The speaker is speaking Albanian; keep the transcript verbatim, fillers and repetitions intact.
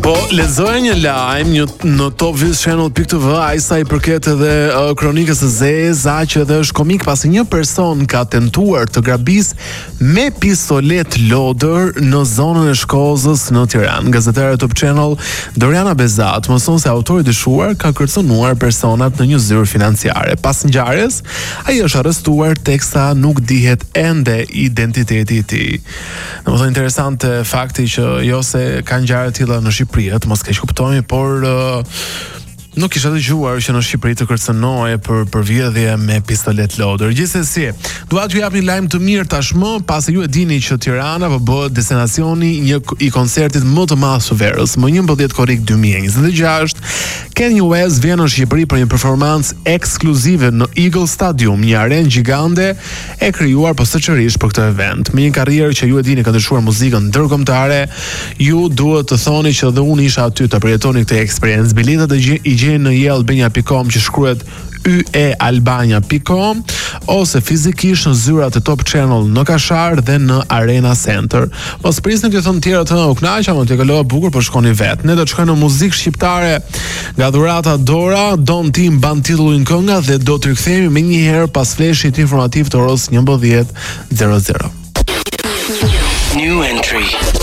Po, lexoja një lajm një në Top Views Channel pikë të vë, ai sa i përket edhe uh, kronikës së Zeza, që edhe është komik pasi një person ka tentuar të grabis me pistolet lodër në zonën e Shkozës në Tiranë. Gazetare Top Channel Doriana Bezat mëson se autori dyshuar ka kërcënuar personat në një zyrë financiare. Pas ngjarjes, ai është arrestuar teksa nuk dihet ende identiteti i tij. Domethënë interesante fakti që jo se ka ngjarje të tilla në Shqipëri, të mos keq kuptojmë, por uh, nuk kisha dëgjuar që në Shqipëri të kërcënohej për për vjedhje me pistolet lodër. Gjithsesi, dua t'ju jap një lajm të mirë tashmë, pasi ju e dini që Tirana po bëhet destinacioni një i koncertit më të madh të verës, më njëmbëdhjetë korrik dy mijë e njëzet e gjashtë. Kanye West vjen në Shqipëri për një performancë ekskluzive në Eagle Stadium, një arenë gjigande e krijuar posaçërisht për këtë event. Me një karrierë që ju e dini ka ndryshuar muzikën ndërkombëtare, ju duhet të thoni që edhe unë isha aty të përjetoni këtë eksperiencë. Biletat i gjeni në yellbania dot com që shkruhet y e albania dot com ose fizikisht në zyrat e Top Channel në Kashar dhe në Arena Center. Mos prisni të thonë tjerë të u kënaqja, më të kalova bukur, por shkoni vet. Ne do të shkojmë në muzikë shqiptare nga dhurata Dora, Don Tim mban titullin kënga dhe do të rikthehemi më një herë pas fleshit informativ të orës njëmbëdhjetë e zero zero. New entry.